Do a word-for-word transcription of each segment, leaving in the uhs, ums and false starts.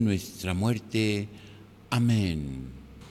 nuestra muerte. Amén.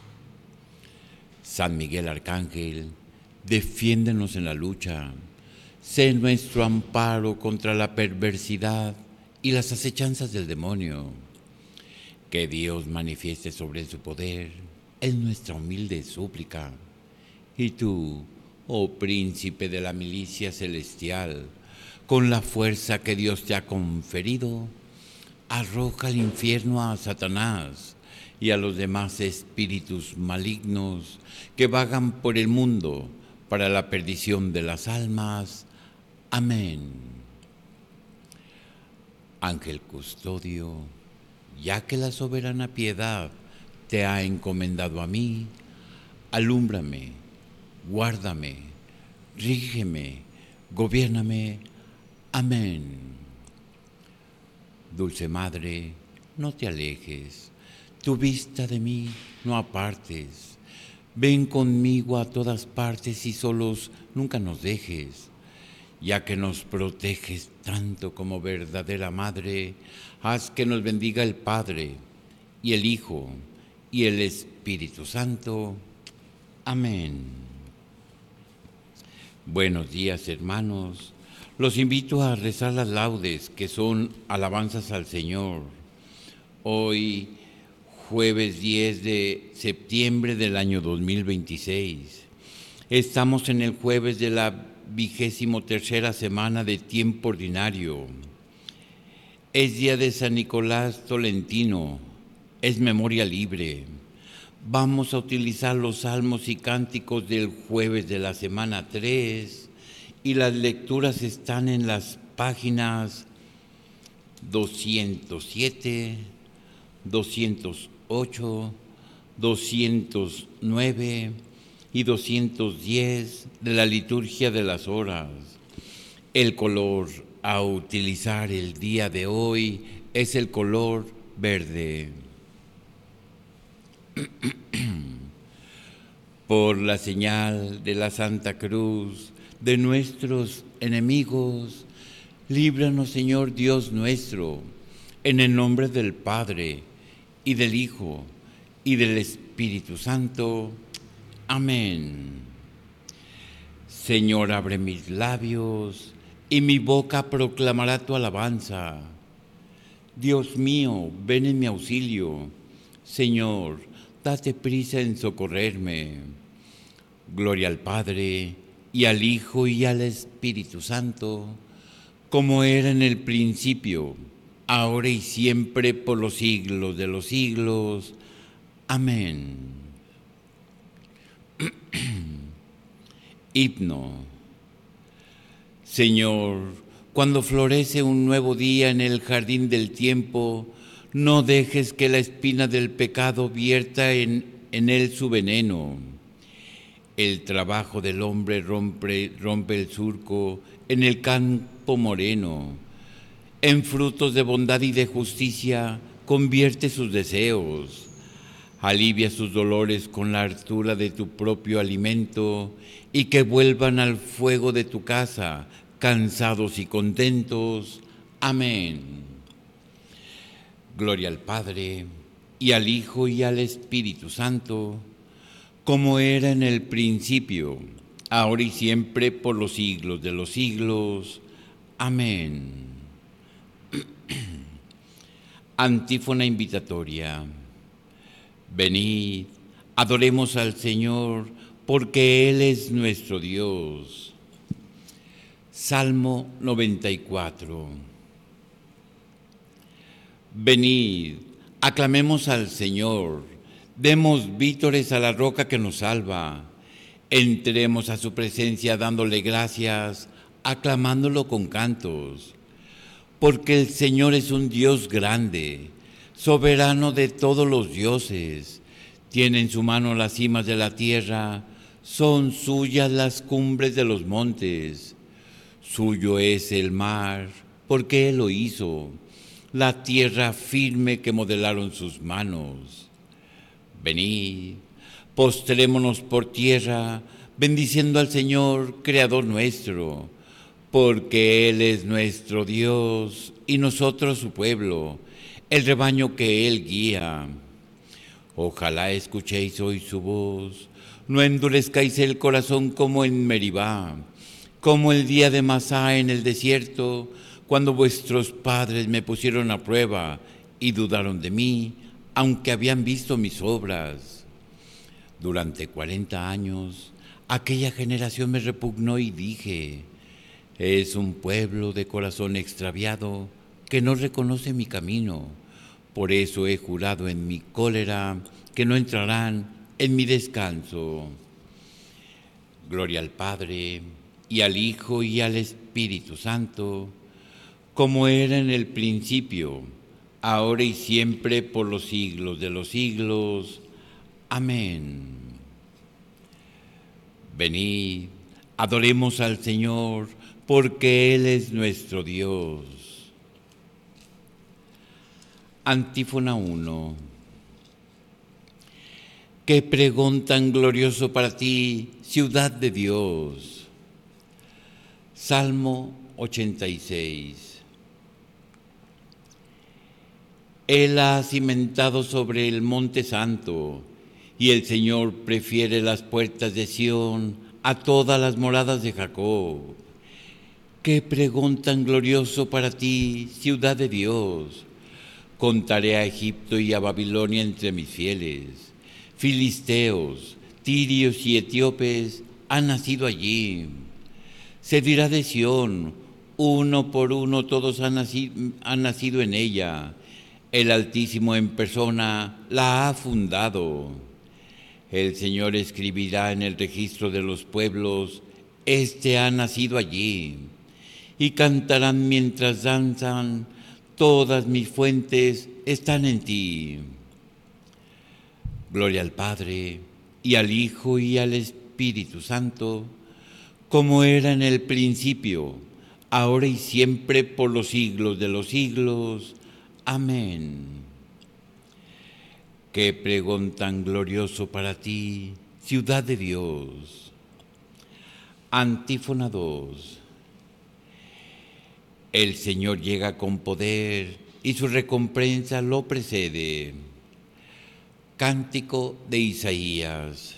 San Miguel Arcángel, defiéndenos en la lucha. Sé nuestro amparo contra la perversidad y las acechanzas del demonio. Que Dios manifieste sobre él su poder, es nuestra humilde súplica. Y tú, oh príncipe de la milicia celestial, con la fuerza que Dios te ha conferido, arroja al infierno a Satanás y a los demás espíritus malignos que vagan por el mundo para la perdición de las almas. Amén. Ángel custodio, ya que la soberana piedad te ha encomendado a mí, alúmbrame, guárdame, rígeme, gobiérname. Amén. Dulce Madre, no te alejes, tu vista de mí no apartes. Ven conmigo a todas partes y solos nunca nos dejes. Ya que nos proteges tanto como verdadera Madre, haz que nos bendiga el Padre, y el Hijo, y el Espíritu Santo. Amén. Buenos días, hermanos. Los invito a rezar las laudes, que son alabanzas al Señor. Hoy, jueves diez de septiembre del año dos mil veintiséis, estamos en el jueves de la vigésimo tercera semana de tiempo ordinario. Es día de San Nicolás Tolentino, es memoria libre. Vamos a utilizar los salmos y cánticos del jueves de la semana tres y las lecturas están en las páginas doscientos siete, doscientos ocho, doscientos nueve y doscientos diez de la liturgia de las horas. El color a utilizar el día de hoy es el color verde. Por la señal de la Santa Cruz de nuestros enemigos, líbranos, Señor Dios nuestro, en el nombre del Padre, y del Hijo, y del Espíritu Santo. Amén. Señor, abre mis labios, y mi boca proclamará tu alabanza. Dios mío, ven en mi auxilio. Señor, date prisa en socorrerme. Gloria al Padre, y al Hijo, y al Espíritu Santo, como era en el principio, ahora y siempre, por los siglos de los siglos. Amén. Himno. Señor, cuando florece un nuevo día en el jardín del tiempo, no dejes que la espina del pecado vierta en, en él su veneno. El trabajo del hombre rompe, rompe el surco en el campo moreno. En frutos de bondad y de justicia convierte sus deseos. Alivia sus dolores con la hartura de tu propio alimento y que vuelvan al fuego de tu casa, cansados y contentos. Amén. Gloria al Padre, y al Hijo, y al Espíritu Santo, como era en el principio, ahora y siempre, por los siglos de los siglos. Amén. Antífona invitatoria. Venid, adoremos al Señor, porque Él es nuestro Dios. Salmo noventa y cuatro. Venid, aclamemos al Señor, demos vítores a la roca que nos salva. Entremos a su presencia dándole gracias, aclamándolo con cantos. Porque el Señor es un Dios grande, soberano de todos los dioses. Tiene en su mano las cimas de la tierra, son suyas las cumbres de los montes. Suyo es el mar, porque Él lo hizo, la tierra firme que modelaron sus manos. Venid, postrémonos por tierra, bendiciendo al Señor, Creador nuestro, porque Él es nuestro Dios y nosotros su pueblo, el rebaño que Él guía. Ojalá escuchéis hoy su voz, no endurezcáis el corazón como en Meribá, como el día de Masá en el desierto, cuando vuestros padres me pusieron a prueba y dudaron de mí, aunque habían visto mis obras. Durante cuarenta años, aquella generación me repugnó y dije, es un pueblo de corazón extraviado que no reconoce mi camino. Por eso he jurado en mi cólera que no entrarán en mi descanso. Gloria al Padre, y al Hijo, y al Espíritu Santo, como era en el principio, ahora y siempre, por los siglos de los siglos. Amén. Venid, adoremos al Señor, porque Él es nuestro Dios. Antífona uno. Qué pregón tan glorioso para ti, ciudad de Dios. Salmo ochenta y seis. Él ha cimentado sobre el monte santo, y el Señor prefiere las puertas de Sión a todas las moradas de Jacob. Qué pregón tan glorioso para ti, ciudad de Dios. Contaré a Egipto y a Babilonia entre mis fieles. Filisteos, tirios y etíopes han nacido allí. Se dirá de Sión, uno por uno todos han nacido, han nacido en ella. El Altísimo en persona la ha fundado. El Señor escribirá en el registro de los pueblos, este ha nacido allí. Y cantarán mientras danzan, todas mis fuentes están en ti. Gloria al Padre, y al Hijo, y al Espíritu Santo, como era en el principio, ahora y siempre, por los siglos de los siglos. Amén. Qué pregón tan glorioso para ti, ciudad de Dios. Antífona dos. El Señor llega con poder y su recompensa lo precede. Cántico de Isaías.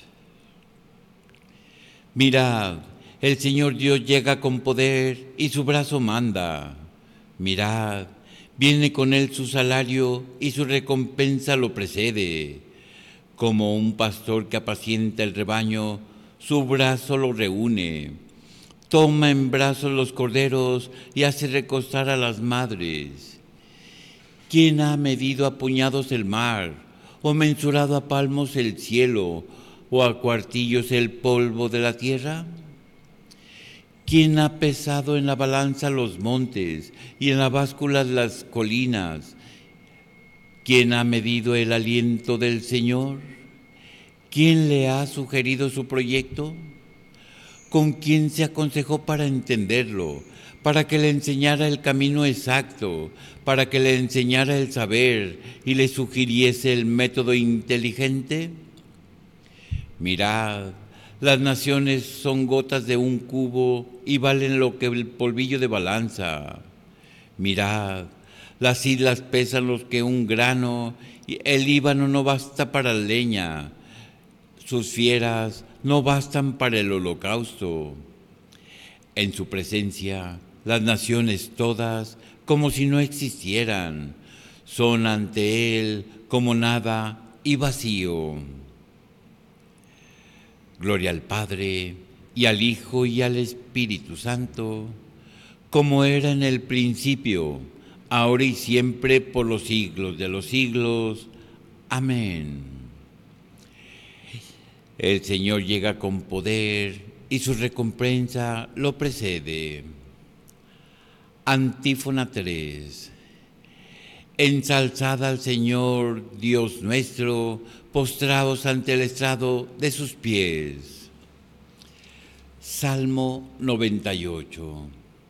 Mirad, el Señor Dios llega con poder y su brazo manda. Mirad, viene con él su salario y su recompensa lo precede. Como un pastor que apacienta el rebaño, su brazo lo reúne. Toma en brazos los corderos y hace recostar a las madres. ¿Quién ha medido a puñados el mar, o mensurado a palmos el cielo, o a cuartillos el polvo de la tierra? ¿Quién ha pesado en la balanza los montes y en la báscula las colinas? ¿Quién ha medido el aliento del Señor? ¿Quién le ha sugerido su proyecto? ¿Con quién se aconsejó para entenderlo? Para que le enseñara el camino exacto, para que le enseñara el saber y le sugiriese el método inteligente. Mirad, las naciones son gotas de un cubo y valen lo que el polvillo de balanza. Mirad, las islas pesan lo que un grano, y el Líbano no basta para leña. Sus fieras no bastan para el holocausto. En su presencia, las naciones todas, como si no existieran, son ante Él como nada y vacío. Gloria al Padre, y al Hijo, y al Espíritu Santo, como era en el principio, ahora y siempre, por los siglos de los siglos. Amén. El Señor llega con poder y su recompensa lo precede. Antífona tres. Ensalzad al Señor, Dios nuestro, postrados ante el estrado de sus pies. Salmo noventa y ocho.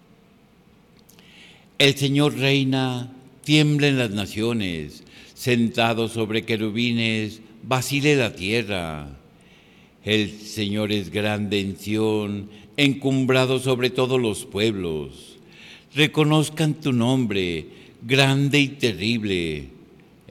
El Señor reina, tiemblen las naciones, sentado sobre querubines, vacile la tierra. El Señor es grande en Sión, encumbrado sobre todos los pueblos. Reconozcan tu nombre, grande y terrible.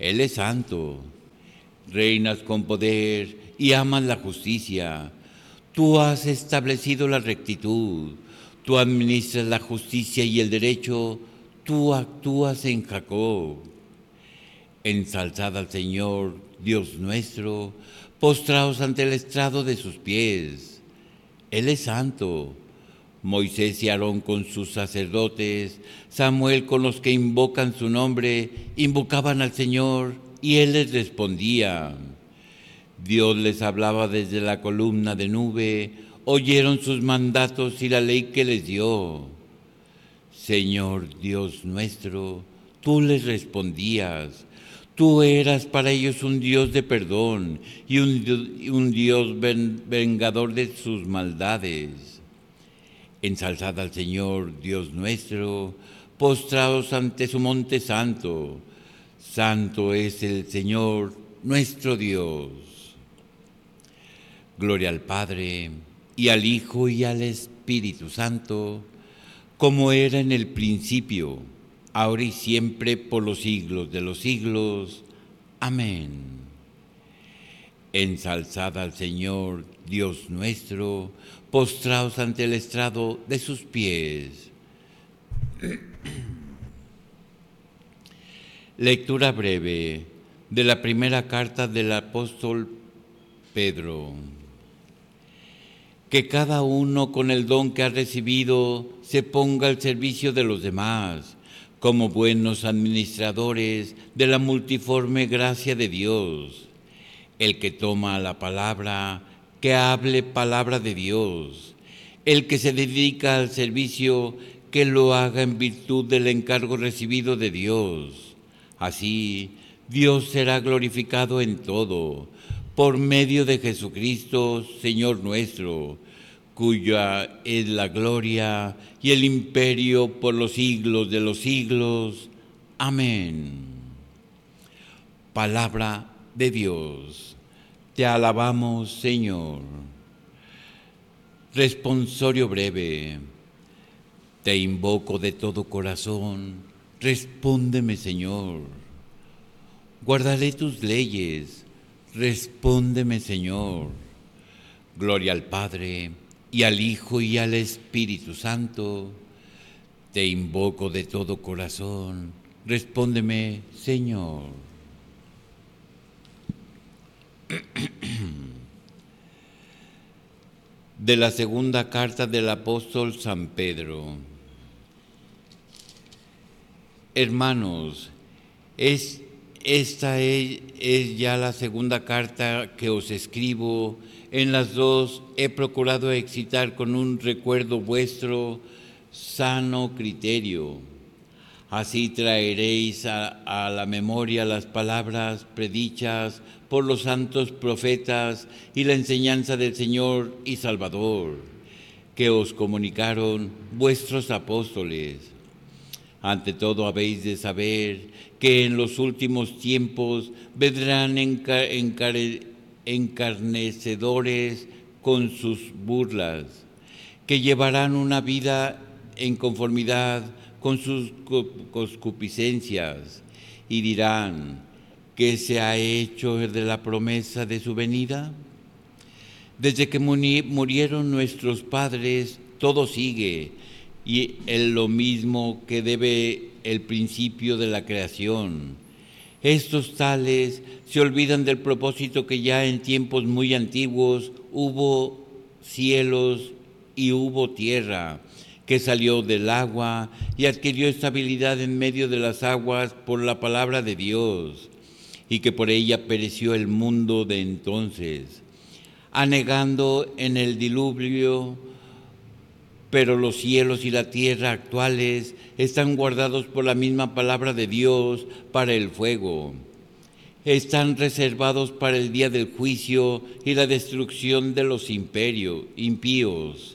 Él es santo. Reinas con poder y amas la justicia. Tú has establecido la rectitud. Tú administras la justicia y el derecho. Tú actúas en Jacob. Ensalzad al Señor, Dios nuestro, postraos ante el estrado de sus pies. Él es santo. Moisés y Aarón con sus sacerdotes, Samuel con los que invocan su nombre, invocaban al Señor y Él les respondía. Dios les hablaba desde la columna de nube, oyeron sus mandatos y la ley que les dio. Señor Dios nuestro, tú les respondías. Tú eras para ellos un Dios de perdón y un, un Dios vengador de sus maldades. Ensalzad al Señor, Dios nuestro, postraos ante su monte santo. Santo es el Señor, nuestro Dios. Gloria al Padre, y al Hijo, y al Espíritu Santo, como era en el principio, ahora y siempre, por los siglos de los siglos. Amén. Ensalzad al Señor, Dios nuestro, postraos ante el estrado de sus pies. Lectura breve de la primera carta del apóstol Pedro. Que cada uno con el don que ha recibido se ponga al servicio de los demás, como buenos administradores de la multiforme gracia de Dios. El que toma la palabra, que hable palabra de Dios. El que se dedica al servicio, que lo haga en virtud del encargo recibido de Dios. Así, Dios será glorificado en todo, por medio de Jesucristo, Señor nuestro, cuya es la gloria y el imperio por los siglos de los siglos. Amén. Palabra de Dios. Te alabamos, Señor. Responsorio breve. Te invoco de todo corazón. Respóndeme, Señor. Guardaré tus leyes. Respóndeme, Señor. Gloria al Padre, y al Hijo, y al Espíritu Santo. Te invoco de todo corazón. Respóndeme, Señor. De la segunda carta del apóstol San Pedro. Hermanos, es, esta es, es ya la segunda carta que os escribo. En las dos he procurado excitar con un recuerdo vuestro sano criterio. Así traeréis a, a la memoria las palabras predichas por los santos profetas y la enseñanza del Señor y Salvador, que os comunicaron vuestros apóstoles. Ante todo habéis de saber que en los últimos tiempos vendrán enca- encar- encarnecedores con sus burlas, que llevarán una vida en conformidad con sus concupiscencias, y dirán: ¿qué se ha hecho de la promesa de su venida? Desde que murieron nuestros padres, todo sigue, y es lo mismo que debe el principio de la creación. Estos tales se olvidan del propósito que ya en tiempos muy antiguos hubo cielos y hubo tierra, que salió del agua y adquirió estabilidad en medio de las aguas por la palabra de Dios, y que por ella pereció el mundo de entonces, anegando en el diluvio, pero los cielos y la tierra actuales están guardados por la misma palabra de Dios para el fuego. Están reservados para el día del juicio y la destrucción de los imperios, impíos.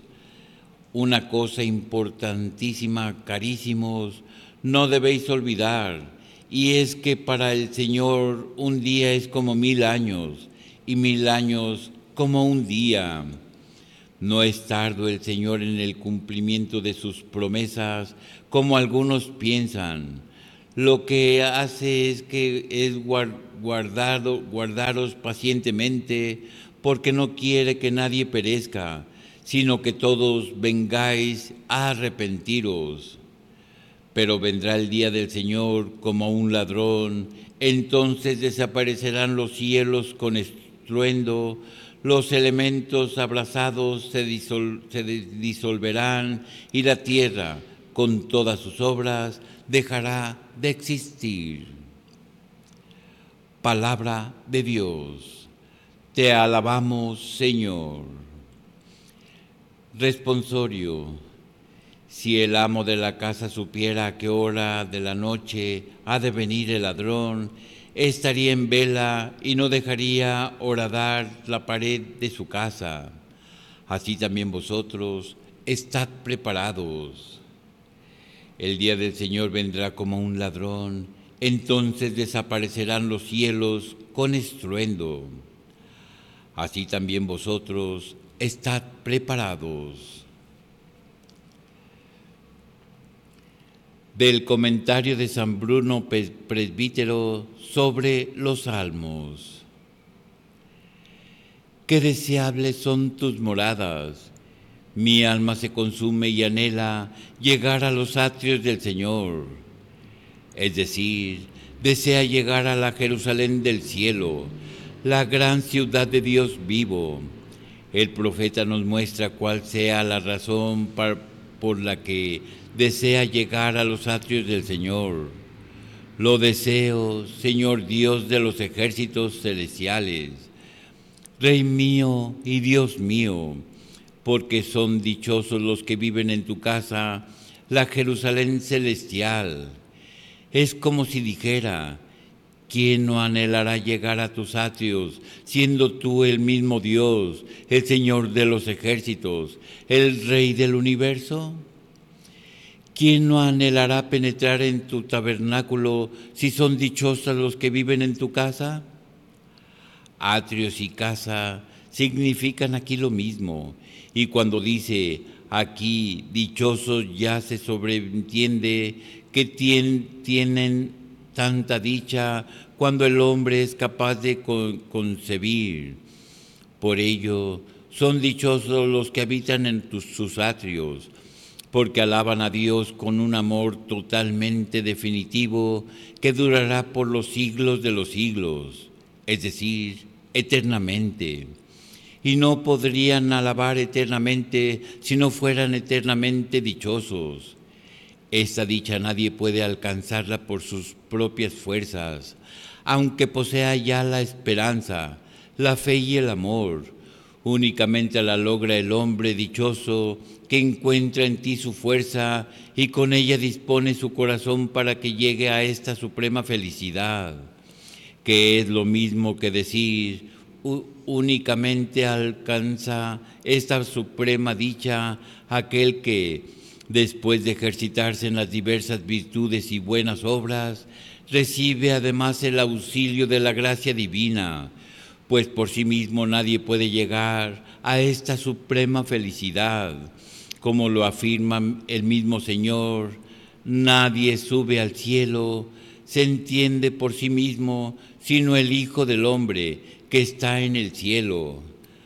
Una cosa importantísima, carísimos, no debéis olvidar, y es que para el Señor un día es como mil años, y mil años como un día. No es tardo el Señor en el cumplimiento de sus promesas, como algunos piensan. Lo que hace es que es guardado, guardaros pacientemente, porque no quiere que nadie perezca, sino que todos vengáis a arrepentiros. Pero vendrá el día del Señor como un ladrón, entonces desaparecerán los cielos con estruendo, los elementos abrasados se, disol se disolverán y la tierra, con todas sus obras, dejará de existir. Palabra de Dios. Te alabamos, Señor. Responsorio. Si el amo de la casa supiera a qué hora de la noche ha de venir el ladrón, estaría en vela y no dejaría horadar la pared de su casa. Así también vosotros, estad preparados. El día del Señor vendrá como un ladrón, entonces desaparecerán los cielos con estruendo. Así también vosotros, estad preparados. Del comentario de San Bruno Presbítero sobre los Salmos. Qué deseables son tus moradas. Mi alma se consume y anhela llegar a los atrios del Señor. Es decir, desea llegar a la Jerusalén del cielo, la gran ciudad de Dios vivo. El profeta nos muestra cuál sea la razón por la que desea llegar a los atrios del Señor. Lo deseo, Señor Dios de los ejércitos celestiales, Rey mío y Dios mío, porque son dichosos los que viven en tu casa, la Jerusalén celestial. Es como si dijera, ¿quién no anhelará llegar a tus atrios, siendo tú el mismo Dios, el Señor de los ejércitos, el Rey del universo? ¿Quién no anhelará penetrar en tu tabernáculo si son dichosos los que viven en tu casa? Atrios y casa significan aquí lo mismo, y cuando dice aquí dichosos ya se sobreentiende que tienen tanta dicha cuando el hombre es capaz de concebir. Por ello, son dichosos los que habitan en tus, sus atrios, porque alaban a Dios con un amor totalmente definitivo que durará por los siglos de los siglos, es decir, eternamente. Y no podrían alabar eternamente si no fueran eternamente dichosos. Esta dicha nadie puede alcanzarla por sus propias fuerzas, aunque posea ya la esperanza, la fe y el amor. Únicamente la logra el hombre dichoso que encuentra en ti su fuerza y con ella dispone su corazón para que llegue a esta suprema felicidad, que es lo mismo que decir, únicamente alcanza esta suprema dicha aquel que, después de ejercitarse en las diversas virtudes y buenas obras, recibe además el auxilio de la gracia divina, pues por sí mismo nadie puede llegar a esta suprema felicidad. Como lo afirma el mismo Señor, nadie sube al cielo, se entiende por sí mismo, sino el Hijo del Hombre que está en el cielo.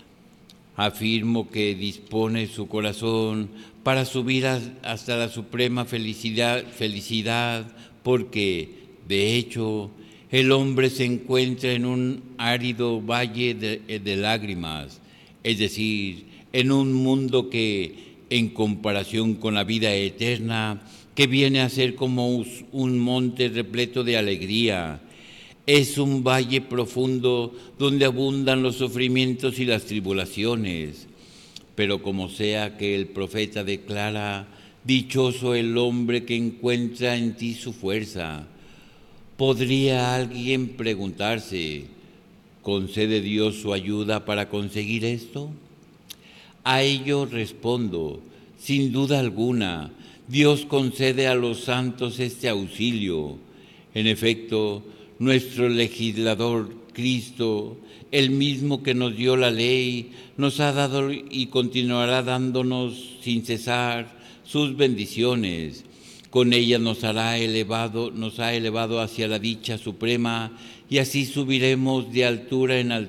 Afirmo que dispone su corazón para subir hasta la suprema felicidad, felicidad, porque, de hecho, el hombre se encuentra en un árido valle de, de lágrimas, es decir, en un mundo que, en comparación con la vida eterna, que viene a ser como un monte repleto de alegría, es un valle profundo donde abundan los sufrimientos y las tribulaciones. Pero como sea que el profeta declara, dichoso el hombre que encuentra en ti su fuerza. ¿Podría alguien preguntarse, ¿concede Dios su ayuda para conseguir esto? A ello respondo, sin duda alguna, Dios concede a los santos este auxilio. En efecto, nuestro legislador, Cristo, el mismo que nos dio la ley, nos ha dado y continuará dándonos sin cesar sus bendiciones, Con ella nos hará elevado, nos ha elevado hacia la dicha suprema, y así subiremos de altura en altura